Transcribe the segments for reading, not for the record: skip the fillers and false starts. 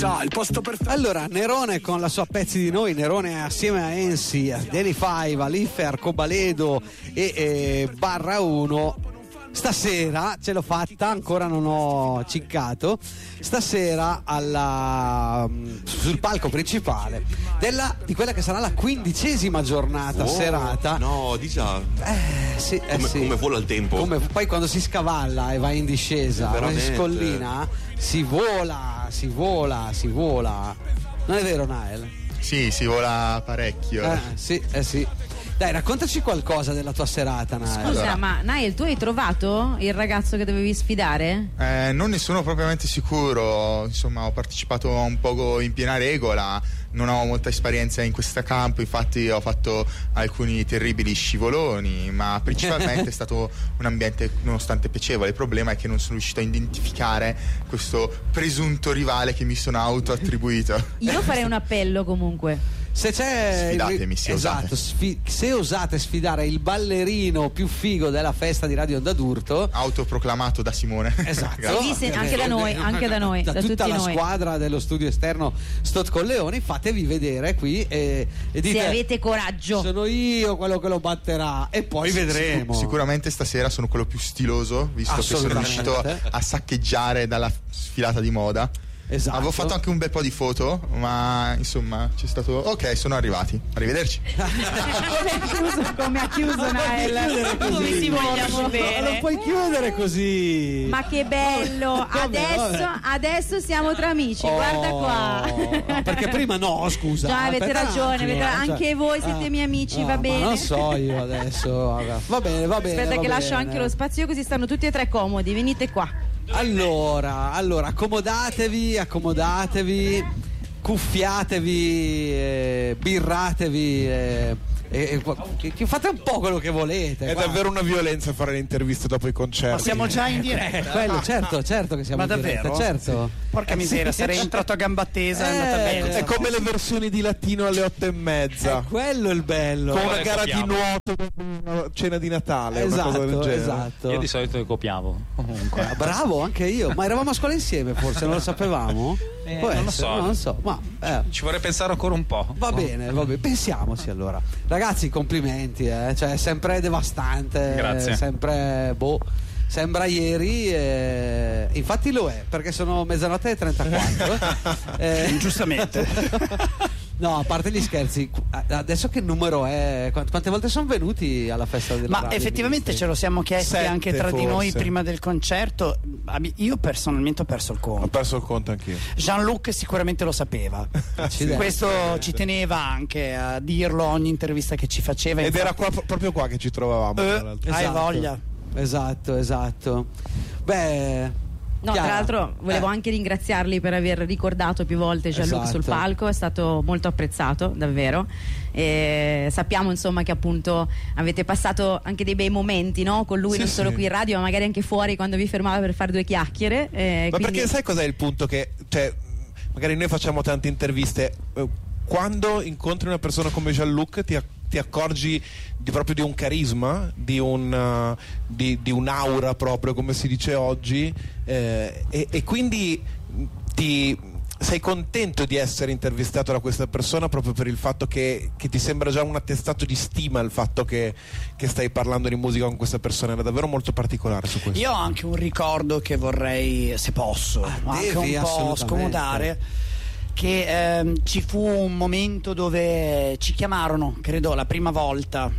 Il posto perfetto. Allora, Nerone con la sua Pezzi di Noi, Nerone assieme a Ensi, a Danny Five, a Liffe, Arcobaledo e Barra 1. Stasera ce l'ho fatta, ancora non ho ciccato. Stasera sul palco principale di quella che sarà la 15ª giornata serata. No, di già. Sì, come vola il tempo. Poi quando si scavalla e va in discesa, quando si scollina, si vola. Non è vero, Nael? Sì, si vola parecchio. Sì. Dai, raccontaci qualcosa della tua serata, Nael. Scusa, ma Nael, tu hai trovato il ragazzo che dovevi sfidare? Non ne sono propriamente sicuro, insomma ho partecipato un poco in piena regola, non ho molta esperienza in questo campo, infatti ho fatto alcuni terribili scivoloni, ma principalmente è stato un ambiente nonostante piacevole. Il problema è che non sono riuscito a identificare questo presunto rivale che mi sono autoattribuito. Io farei un appello comunque. Se c'è Sfidatemi, se esatto, se osate sfidare il ballerino più figo della festa di Radio Onda d'Urto, autoproclamato da Simone. Esatto. Anche da noi, da tutta tutti la noi. squadra dello studio esterno Stot con Leoni, fatevi vedere qui e dite: se avete coraggio, sono io quello che lo batterà, e poi vedremo. Sicuramente stasera sono quello più stiloso, visto che sono riuscito a saccheggiare dalla sfilata di moda. Esatto. Avevo fatto anche un bel po' di foto, ma insomma c'è stato. Ok, sono arrivati. Arrivederci. come ha chiuso Nael. Come si vogliamo bene. Non puoi chiudere così. Ma che bello! Adesso siamo tra amici, guarda qua. Perché prima no, scusa. Già, avete ragione, anche voi siete miei amici, va bene. Ma non so io adesso. Va bene. Aspetta che lascio anche lo spazio, così stanno tutti e tre comodi. Venite qua. Allora, accomodatevi, cuffiatevi, birratevi. Fate un po' quello che volete. È davvero una violenza fare le interviste dopo i concerti. Ma siamo già in diretta. Quello, certo che siamo ma in diretta, davvero? certo. Porca miseria, sarei entrato a gamba tesa, è andata bene. È come le versioni di latino alle 8:30. È quello il bello. Con una gara di nuoto dopo una cena di Natale. Una cosa del genere. Esatto. Io di solito le copiavo. Comunque. Bravo, anche io. Ma eravamo a scuola insieme, forse, non lo sapevamo? Non lo so. Ma, ci vorrei pensare ancora un po'. Va bene. Pensiamoci allora. Ragazzi, complimenti, cioè è sempre devastante. Grazie. Sempre sembra ieri, infatti lo è, perché sono 00:34. Giustamente. No, a parte gli scherzi, adesso che numero è? Quante volte sono venuti alla festa della radio? Ma effettivamente ce lo siamo chiesti 7 anche tra di noi forse. prima del concerto. Io personalmente ho perso il conto. Ho perso il conto anch'io. Jean-Luc sicuramente lo sapeva. Questo ci teneva anche a dirlo ogni intervista che ci faceva. Ed era proprio qua che ci trovavamo. Tra l'altro. Hai voglia. Esatto. Beh, no, tra l'altro volevo anche ringraziarli per aver ricordato più volte Jean-Luc sul palco, è stato molto apprezzato, davvero. E sappiamo insomma che appunto avete passato anche dei bei momenti, no? Con lui, non solo qui in radio, ma magari anche fuori quando vi fermava per fare due chiacchiere. Ma perché sai cos'è il punto? Che cioè, magari noi facciamo tante interviste, quando incontri una persona come Jean-Luc ti accorgi proprio di un carisma, di un'aura proprio, come si dice oggi, e quindi sei contento di essere intervistato da questa persona proprio per il fatto che ti sembra già un attestato di stima il fatto che stai parlando di musica con questa persona. Era davvero molto particolare su questo. Io ho anche un ricordo che vorrei, se posso, anche un po' scomodare, che ci fu un momento dove ci chiamarono, credo la prima volta,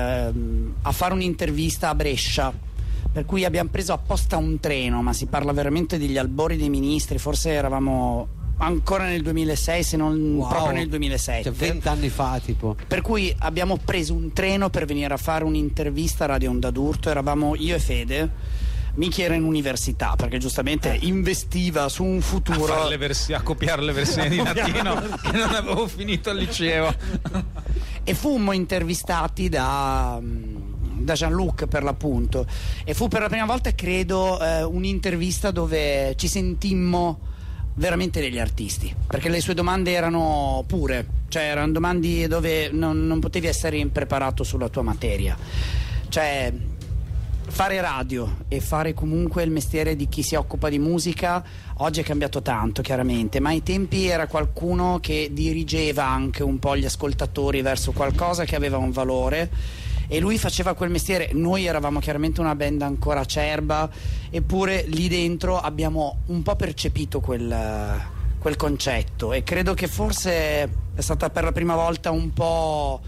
a fare un'intervista a Brescia, per cui abbiamo preso apposta un treno, ma si parla veramente degli albori dei ministri, forse eravamo ancora nel 2006, se non proprio nel 2007, cioè 20 anni fa tipo. Per cui abbiamo preso un treno per venire a fare un'intervista a Radio Onda d'Urto. Eravamo io e Fede. Michi era in università perché giustamente investiva su un futuro a copiare le versioni di latino che non avevo finito al liceo, e fummo intervistati da Jean-Luc, per l'appunto, e fu per la prima volta, credo, un'intervista dove ci sentimmo veramente degli artisti, perché le sue domande erano pure, cioè erano domande dove non potevi essere impreparato sulla tua materia, cioè fare radio e fare comunque il mestiere di chi si occupa di musica oggi è cambiato tanto, chiaramente, ma ai tempi era qualcuno che dirigeva anche un po' gli ascoltatori verso qualcosa che aveva un valore, e lui faceva quel mestiere. Noi eravamo chiaramente una band ancora acerba, eppure lì dentro abbiamo un po' percepito quel concetto, e credo che forse è stata per la prima volta un po',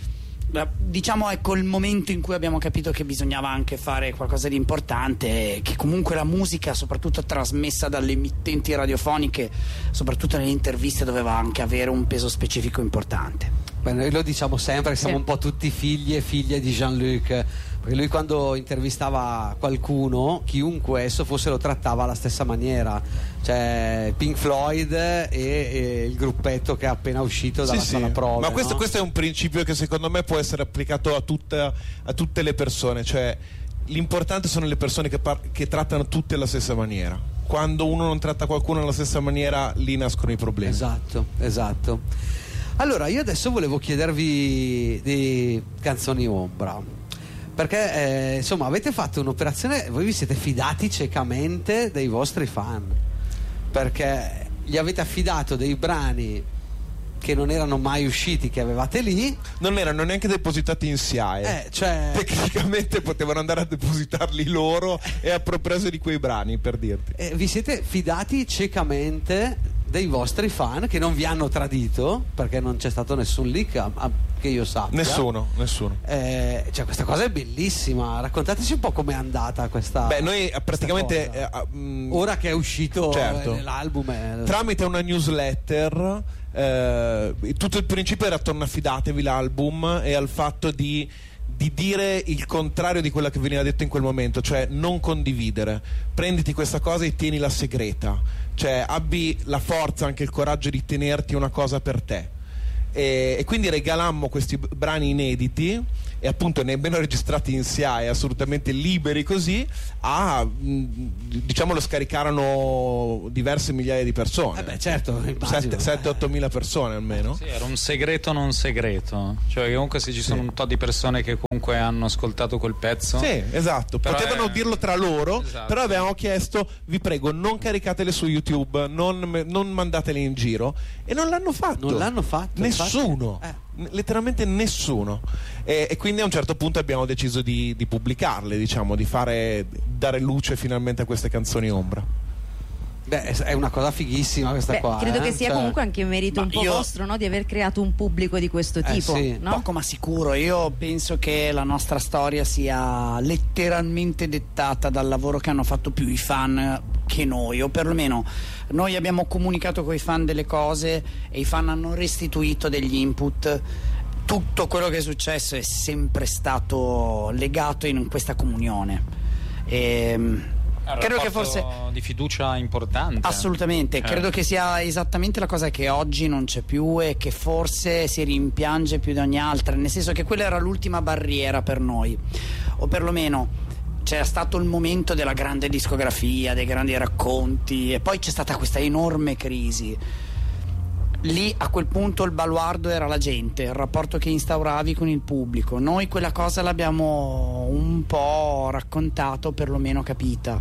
diciamo, ecco, il momento in cui abbiamo capito che bisognava anche fare qualcosa di importante, che comunque la musica, soprattutto trasmessa dalle emittenti radiofoniche, soprattutto nelle interviste, doveva anche avere un peso specifico importante. Beh, noi lo diciamo sempre, siamo un po' tutti figli e figlie di Jean-Luc, perché lui quando intervistava qualcuno, chiunque esso fosse, lo trattava alla stessa maniera, cioè Pink Floyd e il gruppetto che è appena uscito dalla sala prove. Ma questo, no? questo è un principio che secondo me può essere applicato a tutte le persone, cioè l'importante sono le persone che trattano tutte alla stessa maniera. Quando uno non tratta qualcuno alla stessa maniera, lì nascono i problemi. Esatto. Allora, io adesso volevo chiedervi di Canzoni Ombra, perché insomma avete fatto un'operazione, voi vi siete fidati ciecamente dei vostri fan, perché gli avete affidato dei brani che non erano mai usciti, che avevate lì, non erano neanche depositati in SIAE, cioè... tecnicamente potevano andare a depositarli loro e appropriarsi di quei brani, per dirti. Vi siete fidati ciecamente dei vostri fan, che non vi hanno tradito, perché non c'è stato nessun leak che io sappia. Nessuno. Cioè, questa cosa è bellissima. Raccontateci un po' com'è andata questa. Beh, noi praticamente ora che è uscito, certo, l'album tramite una newsletter, tutto il principio era attorno a fidatevi l'album e al fatto di dire il contrario di quello che veniva detto in quel momento, cioè non condividere, prenditi questa cosa e tienila segreta, cioè abbi la forza, anche il coraggio di tenerti una cosa per te. E quindi regalammo questi brani inediti, e appunto nemmeno registrati in SIAE, assolutamente liberi così, diciamo lo scaricarono diverse migliaia di persone. Beh, certo, 7-8 mila persone almeno. Sì, era un segreto non segreto, cioè comunque se ci sono un tot di persone che comunque hanno ascoltato quel pezzo. Sì, esatto, però potevano dirlo tra loro, esatto. Però avevamo chiesto, vi prego, non caricatele su YouTube, non mandatele in giro, e non l'hanno fatto. Nessuno. Letteralmente nessuno, e quindi a un certo punto abbiamo deciso di pubblicarle, diciamo, di dare luce finalmente a queste Canzoni Ombra. Beh, è una cosa fighissima questa qua. Credo che sia comunque anche un merito un po' vostro, no? Di aver creato un pubblico di questo tipo, sì. no? Poco ma sicuro. Io penso che la nostra storia sia letteralmente dettata dal lavoro che hanno fatto più i fan che noi, o perlomeno noi abbiamo comunicato con i fan delle cose e i fan hanno restituito degli input. Tutto quello che è successo è sempre stato legato in questa comunione. Credo che forse di fiducia importante. Assolutamente, credo che sia esattamente la cosa che oggi non c'è più e che forse si rimpiange più di ogni altra, nel senso che quella era l'ultima barriera per noi, o perlomeno c'era stato il momento della grande discografia, dei grandi racconti, e poi c'è stata questa enorme crisi. Lì a quel punto il baluardo era la gente, il rapporto che instauravi con il pubblico. Noi quella cosa l'abbiamo un po' raccontato, perlomeno capita.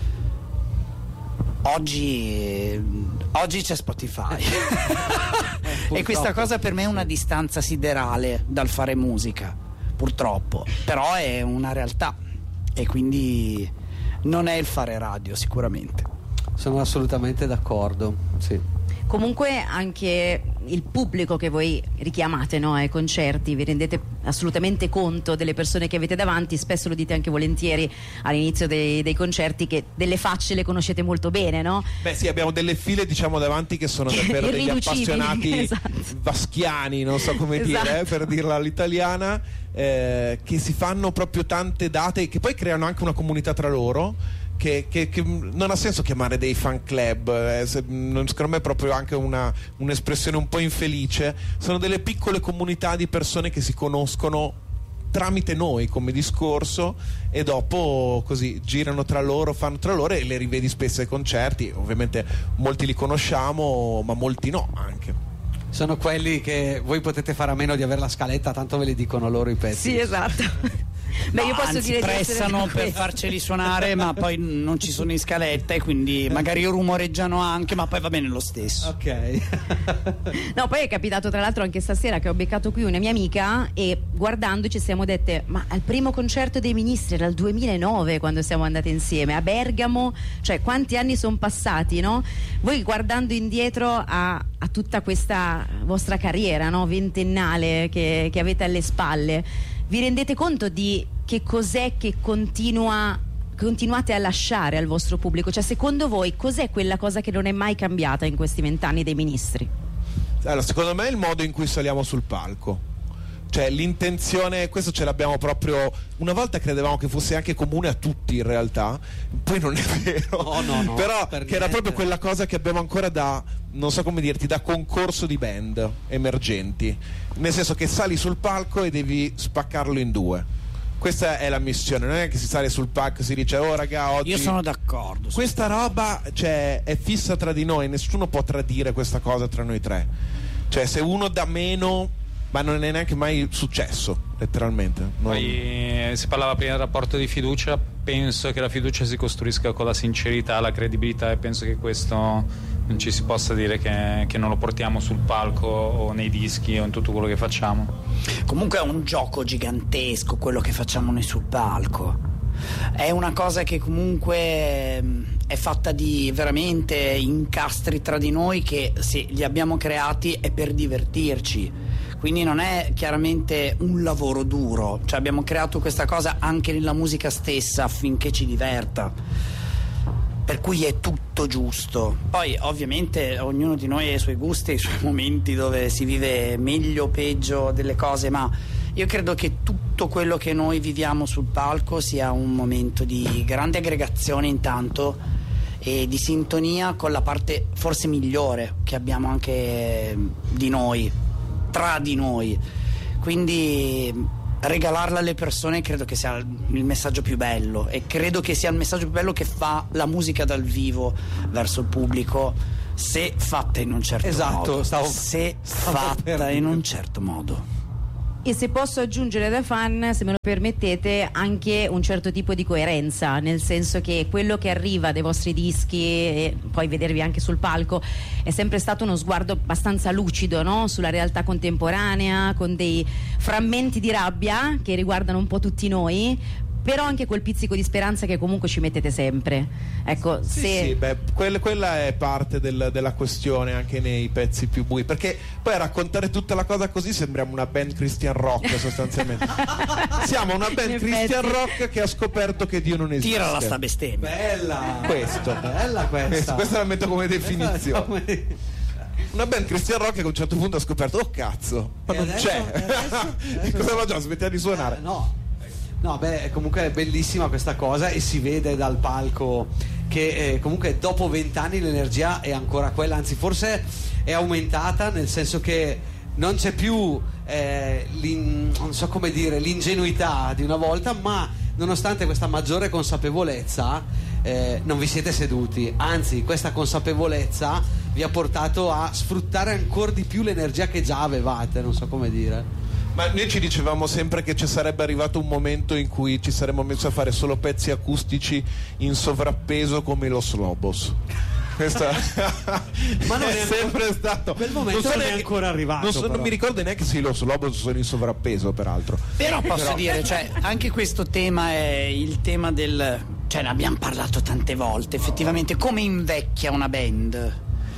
Oggi c'è Spotify e questa cosa per me è una distanza siderale dal fare musica, purtroppo, però è una realtà e quindi non è il fare radio, sicuramente. Sono assolutamente d'accordo, sì. Comunque anche il pubblico che voi richiamate, no, ai concerti, vi rendete assolutamente conto delle persone che avete davanti. Spesso lo dite anche volentieri all'inizio dei concerti, che delle facce le conoscete molto bene, no? Beh sì, abbiamo delle file, diciamo, davanti che sono davvero degli appassionati esatto. vaschiani, non so come dire, per dirla all'italiana, che si fanno proprio tante date e che poi creano anche una comunità tra loro. Che non ha senso chiamare dei fan club, secondo me è proprio anche un'espressione un po' infelice. Sono delle piccole comunità di persone che si conoscono tramite noi come discorso, e dopo così girano tra loro, fanno tra loro, e le rivedi spesso ai concerti. Ovviamente molti li conosciamo, ma molti no anche. Sono quelli che voi potete fare a meno di avere la scaletta, tanto ve li dicono loro i pezzi. Sì, esatto. Beh, io posso dire pressano per farceli suonare, ma poi non ci sono in scaletta e quindi magari rumoreggiano anche, ma poi va bene lo stesso. Ok. No, poi è capitato tra l'altro anche stasera che ho beccato qui una mia amica e guardandoci siamo dette: ma al primo concerto dei Ministri era il 2009 quando siamo andate insieme a Bergamo, cioè quanti anni sono passati, no? Voi guardando indietro a tutta questa vostra carriera, no? Ventennale che avete alle spalle, vi rendete conto di che cos'è che continuate a lasciare al vostro pubblico? Cioè, secondo voi cos'è quella cosa che non è mai cambiata in questi 20 anni dei Ministri? Allora, secondo me è il modo in cui saliamo sul palco. Cioè l'intenzione, questo ce l'abbiamo proprio. Una volta credevamo che fosse anche comune a tutti in realtà, poi non è vero. No, però che era proprio quella cosa che abbiamo ancora da, non so come dirti, da concorso di band emergenti. Nel senso che sali sul palco e devi spaccarlo in due. Questa è la missione, non è che si sale sul palco e si dice oh raga oggi. Io sono d'accordo. Questa roba, cioè, è fissa tra di noi, nessuno può tradire questa cosa tra noi tre. Cioè se uno dà meno, ma non è neanche mai successo, letteralmente. Poi si parlava prima del rapporto di fiducia, penso che la fiducia si costruisca con la sincerità, la credibilità, e penso che questo non ci si possa dire che non lo portiamo sul palco o nei dischi o in tutto quello che facciamo. Comunque è un gioco gigantesco quello che facciamo noi sul palco. È una cosa che comunque è fatta di veramente incastri tra di noi che se li abbiamo creati è per divertirci. Quindi non è chiaramente un lavoro duro, cioè abbiamo creato questa cosa anche nella musica stessa affinché ci diverta, per cui è tutto giusto. Poi ovviamente ognuno di noi ha i suoi gusti e i suoi momenti dove si vive meglio o peggio delle cose, ma io credo che tutto quello che noi viviamo sul palco sia un momento di grande aggregazione intanto e di sintonia con la parte forse migliore che abbiamo anche di noi, tra di noi. Quindi regalarla alle persone credo che sia il messaggio più bello, e credo che sia il messaggio più bello che fa la musica dal vivo verso il pubblico, se fatta in un certo modo. Se fatta in un certo modo. E se posso aggiungere da fan, se me lo permettete, anche un certo tipo di coerenza, nel senso che quello che arriva dai vostri dischi e poi vedervi anche sul palco è sempre stato uno sguardo abbastanza lucido, no? Sulla realtà contemporanea, con dei frammenti di rabbia che riguardano un po' tutti noi, però anche quel pizzico di speranza che comunque ci mettete sempre. Ecco, sì, quella è parte della questione anche nei pezzi più bui, perché poi a raccontare tutta la cosa così sembriamo una band Christian rock sostanzialmente. Siamo una band Christian rock che ha scoperto che Dio non esiste. Tirala sta bestemmia. Bella questa la metto come definizione. Una band Christian rock che a un certo punto ha scoperto oh cazzo, ma non c'è. Cosa facciamo? Smettiamo di suonare? No, beh, comunque è bellissima questa cosa e si vede dal palco che comunque dopo 20 anni l'energia è ancora quella, anzi forse è aumentata, nel senso che non c'è più non so come dire, l'ingenuità di una volta, ma nonostante questa maggiore consapevolezza non vi siete seduti, anzi questa consapevolezza vi ha portato a sfruttare ancora di più l'energia che già avevate, non so come dire. Ma noi ci dicevamo sempre che ci sarebbe arrivato un momento in cui ci saremmo messi a fare solo pezzi acustici in sovrappeso come i Los Lobos. Questa ma non è sempre stato. Quel momento non è ancora arrivato. Non mi ricordo neanche se i Los Lobos sono in sovrappeso, peraltro. Però posso dire, cioè, anche questo tema è il tema del. Cioè, ne abbiamo parlato tante volte, effettivamente, come invecchia una band.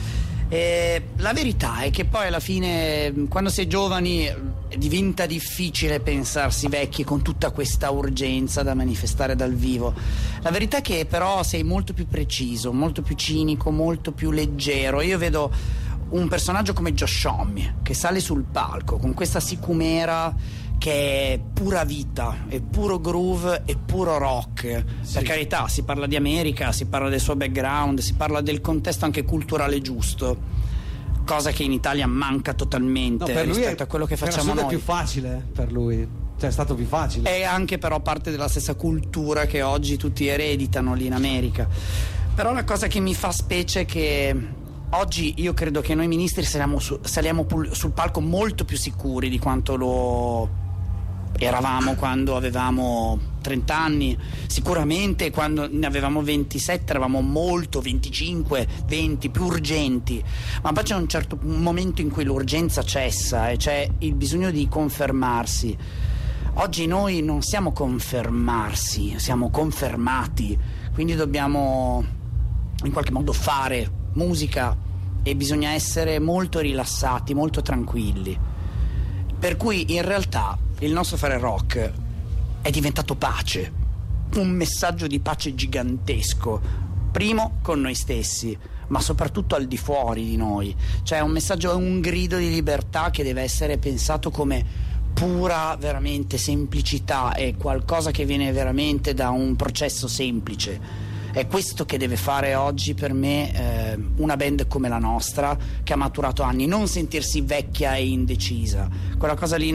La verità è che poi alla fine, quando si è giovani, diventa difficile pensarsi vecchi con tutta questa urgenza da manifestare dal vivo. La verità è che però sei molto più preciso, molto più cinico, molto più leggero. Io vedo un personaggio come Josh Homme che sale sul palco con questa sicumera che è pura vita, è puro groove, è puro rock. Sì. Per carità, si parla di America, si parla del suo background, si parla del contesto anche culturale giusto, cosa che in Italia manca totalmente rispetto a quello che facciamo noi. È più facile per lui, cioè è stato più facile. È anche però parte della stessa cultura che oggi tutti ereditano lì in America. Però la cosa che mi fa specie è che oggi io credo che noi ministri saliamo sul palco molto più sicuri di quanto lo eravamo quando avevamo 30 anni, sicuramente quando ne avevamo 27 eravamo molto, 25, 20, più urgenti, ma poi c'è un certo momento in cui l'urgenza cessa e c'è il bisogno di confermarsi. Oggi noi non siamo confermarsi, siamo confermati, quindi dobbiamo in qualche modo fare musica e bisogna essere molto rilassati, molto tranquilli, per cui in realtà il nostro fare rock è diventato pace, un messaggio di pace gigantesco, primo con noi stessi, ma soprattutto al di fuori di noi. Cioè un messaggio, un grido di libertà che deve essere pensato come pura veramente semplicità, è qualcosa che viene veramente da un processo semplice. È questo che deve fare oggi per me una band come la nostra, che ha maturato anni, non sentirsi vecchia e indecisa. Quella cosa lì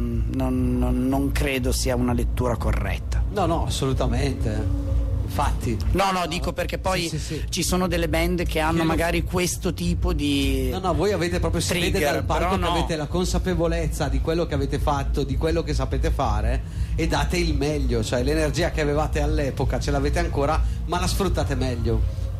non credo sia una lettura corretta. No, assolutamente. Infatti. No, dico perché poi sì. Ci sono delle band che hanno magari questo tipo di No, voi avete proprio, si vede dal palco che avete la consapevolezza di quello che avete fatto, di quello che sapete fare, e date il meglio, cioè l'energia che avevate all'epoca ce l'avete ancora, ma la sfruttate meglio.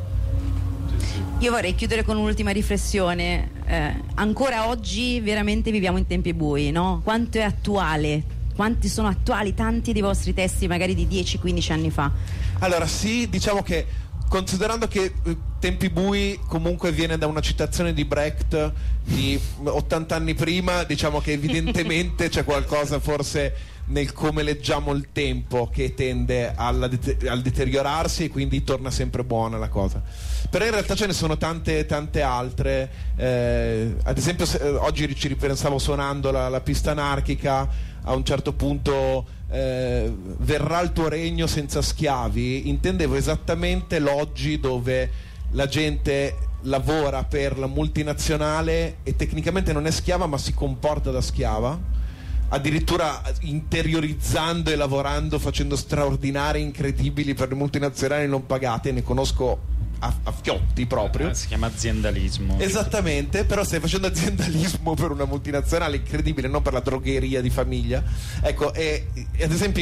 Io vorrei chiudere con un'ultima riflessione. Ancora oggi veramente viviamo in tempi bui, no? Quanto è attuale? Quanti sono attuali tanti dei vostri testi magari di 10-15 anni fa? Allora sì, diciamo che considerando che Tempi bui comunque viene da una citazione di Brecht di 80 anni prima, diciamo che evidentemente c'è qualcosa forse nel come leggiamo il tempo che tende al deteriorarsi, e quindi torna sempre buona la cosa. Però in realtà ce ne sono tante altre, ad esempio oggi ci ripensavo suonando la pista anarchica. A un certo punto verrà il tuo regno senza schiavi, intendevo esattamente l'oggi dove la gente lavora per la multinazionale e tecnicamente non è schiava ma si comporta da schiava, addirittura interiorizzando e lavorando, facendo straordinari, incredibili per le multinazionali non pagate. Ne conosco a fiotti proprio. Si chiama aziendalismo. Esattamente, però stai facendo aziendalismo per una multinazionale incredibile, non per la drogheria di famiglia. Ecco, e ad esempio